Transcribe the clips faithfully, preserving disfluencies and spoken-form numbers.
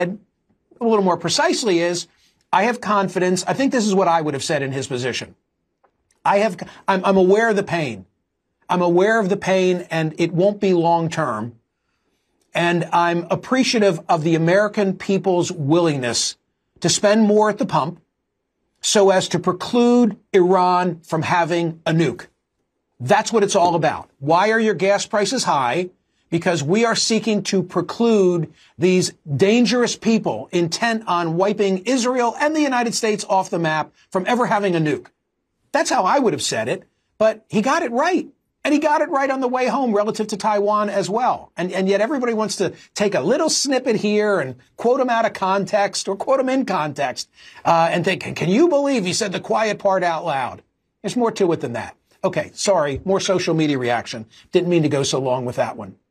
a little more precisely is, I have confidence. I think this is what I would have said in his position. I have, I'm, I'm aware of the pain. I'm aware of the pain, and it won't be long term. And I'm appreciative of the American people's willingness to spend more at the pump so as to preclude Iran from having a nuke. That's what it's all about. Why are your gas prices high? Because we are seeking to preclude these dangerous people intent on wiping Israel and the United States off the map from ever having a nuke. That's how I would have said it, but he got it right. And he got it right on the way home relative to Taiwan as well. And, and yet everybody wants to take a little snippet here and quote him out of context or quote him in context uh, and think, can you believe he said the quiet part out loud? There's more to it than that. Okay, sorry, more social media reaction. Didn't mean to go so long with that one.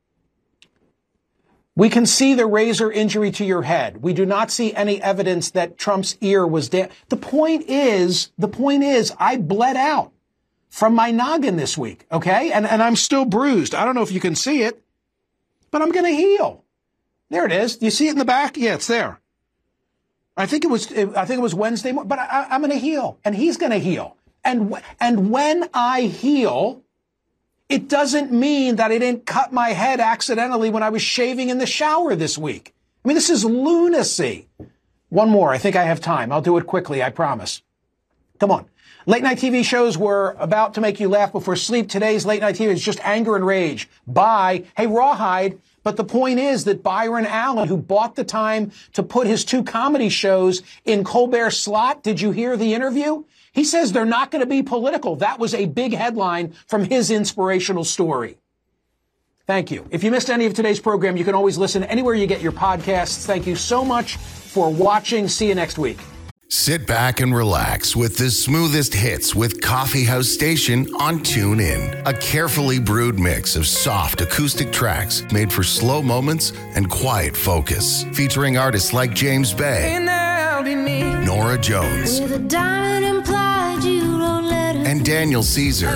We can see the razor injury to your head. We do not see any evidence that Trump's ear was damaged. The point is, the point is, I bled out from my noggin this week, okay? And, and I'm still bruised. I don't know if you can see it, but I'm going to heal. There it is. Do you see it in the back? Yeah, it's there. I think it was, I think it was Wednesday morning, but I, I'm going to heal, and he's going to heal. And, and when I heal, it doesn't mean that I didn't cut my head accidentally when I was shaving in the shower this week. I mean, this is lunacy. One more. I think I have time. I'll do it quickly. I promise. Come on. Late night T V shows were about to make you laugh before sleep. Today's late night T V is just anger and rage. Bye. Hey, Rawhide. But the point is that Byron Allen, who bought the time to put his two comedy shows in Colbert's slot, did you hear the interview? He says they're not going to be political. That was a big headline from his inspirational story. Thank you. If you missed any of today's program, you can always listen anywhere you get your podcasts. Thank you so much for watching. See you next week. Sit back and relax with the smoothest hits with Coffee House Station on TuneIn. A carefully brewed mix of soft acoustic tracks made for slow moments and quiet focus. Featuring artists like James Bay, Nora Jones, with a diamond implied you don't let her and Daniel Caesar.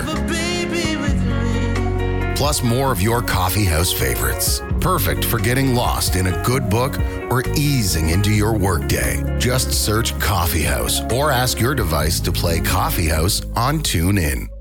Plus more of your coffee house favorites. Perfect for getting lost in a good book or easing into your workday. Just search Coffee House or ask your device to play Coffee House on TuneIn.